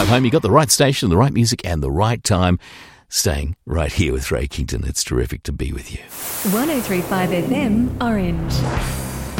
home. You got the right station, the right music, and the right time. Staying right here with Ray Kington. It's terrific to be with you. 103.5 FM, Orange.